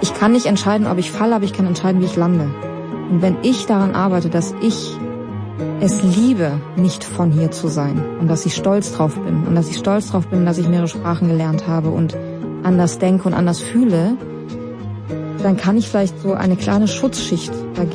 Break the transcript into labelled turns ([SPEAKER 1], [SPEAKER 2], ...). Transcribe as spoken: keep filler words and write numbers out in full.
[SPEAKER 1] ich kann nicht entscheiden, ob ich falle, aber ich kann entscheiden, wie ich lande. Und wenn ich daran arbeite, dass ich es liebe, nicht von hier zu sein und dass ich stolz drauf bin und dass ich stolz drauf bin, dass ich mehrere Sprachen gelernt habe und anders denke und anders fühle, dann kann ich vielleicht so eine kleine Schutzschicht